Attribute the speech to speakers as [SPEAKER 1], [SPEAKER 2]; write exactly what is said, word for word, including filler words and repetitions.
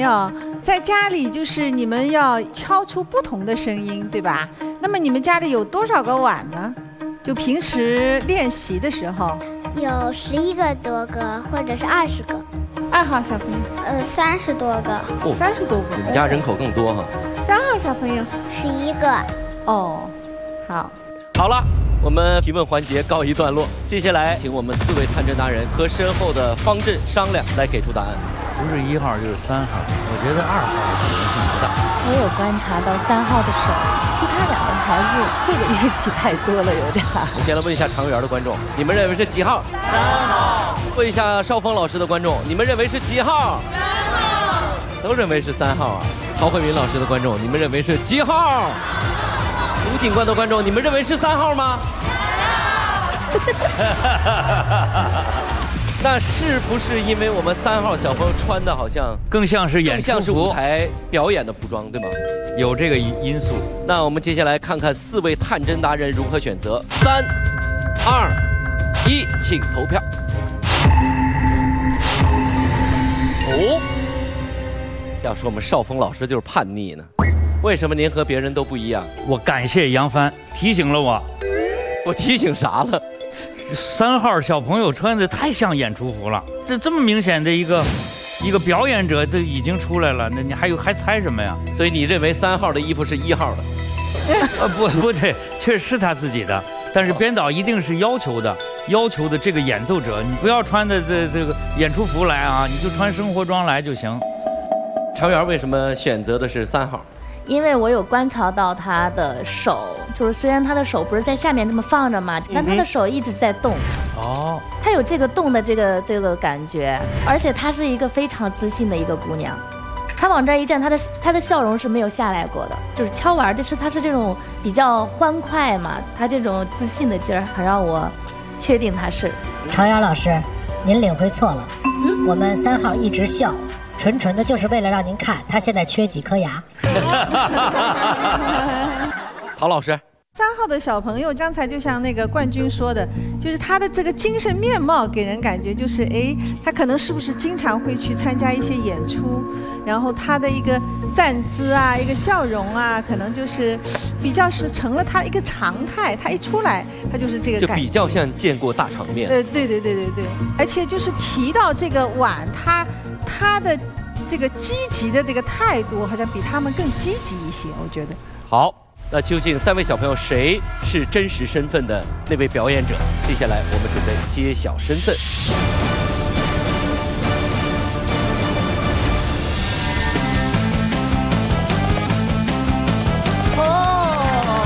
[SPEAKER 1] 友在家里，就是你们要敲出不同的声音，对吧？那么你们家里有多少个碗呢？就平时练习的时候，
[SPEAKER 2] 有十一个多个，或者是二十个。
[SPEAKER 1] 二号小朋友，
[SPEAKER 2] 呃，三十多个。
[SPEAKER 3] 哦，
[SPEAKER 1] 三十多个。
[SPEAKER 3] 你们家人口更多哈。
[SPEAKER 1] 三号小朋友，
[SPEAKER 2] 十一个。
[SPEAKER 1] 哦，好。
[SPEAKER 3] 好了。我们提问环节告一段落，接下来请我们四位探针达人和身后的方阵商量来给出答案。
[SPEAKER 4] 不是一号就是三号，我觉得二号的可能性不大。
[SPEAKER 5] 我有观察到三号的手，其他两个孩子会的乐器太多了，有点。
[SPEAKER 3] 我先来问一下长园的观众，你们认为是几号？三号。问一下邵峰老师的观众，你们认为是几号？三号。都认为是三号啊。曹慧敏老师的观众，你们认为是几号？吴警官的观众，你们认为是三号吗？那是不是因为我们三号小朋友穿的好像
[SPEAKER 4] 更像是演出服，
[SPEAKER 3] 更像是舞台表演的服装，对吗？
[SPEAKER 4] 有这个因素。
[SPEAKER 3] 那我们接下来看看四位探针达人如何选择。三、二、一，请投票。哦，要说我们邵峰老师就是叛逆呢。为什么您和别人都不一样？
[SPEAKER 4] 我感谢杨帆提醒了我。
[SPEAKER 3] 我提醒啥了？
[SPEAKER 4] 三号小朋友穿的太像演出服了，这这么明显的一个一个表演者都已经出来了，那你还有还猜什么呀？
[SPEAKER 3] 所以你认为三号的衣服是一号的？
[SPEAKER 4] 呃，不不对，确实是他自己的，但是编导一定是要求的，要求的这个演奏者，你不要穿的这这个演出服来啊，你就穿生活装来就行。
[SPEAKER 3] 常园为什么选择的是三号？
[SPEAKER 5] 因为我有观察到他的手，就是虽然他的手不是在下面这么放着嘛，但他的手一直在动。
[SPEAKER 4] 哦，
[SPEAKER 5] 他有这个动的这个这个感觉，而且她是一个非常自信的一个姑娘。她往这儿一站，她的她的笑容是没有下来过的，就是敲碗，就是她是这种比较欢快嘛，她这种自信的劲儿，很让我确定她是。
[SPEAKER 6] 常瑶老师，您领会错了，嗯，我们三号一直笑。纯纯的就是为了让您看他现在缺几颗牙。
[SPEAKER 3] 陶老师，
[SPEAKER 1] 三号的小朋友刚才就像那个冠军说的，就是他的这个精神面貌给人感觉就是，哎，他可能是不是经常会去参加一些演出，然后他的一个站姿啊，一个笑容啊，可能就是比较是成了他一个常态。他一出来，他就是这个感觉，
[SPEAKER 3] 就比较像见过大场面。
[SPEAKER 1] 呃，对对对对对，而且就是提到这个碗，他他的这个积极的这个态度，好像比他们更积极一些，我觉得。
[SPEAKER 3] 好。那究竟三位小朋友谁是真实身份的那位表演者？接下来我们准备揭晓身份。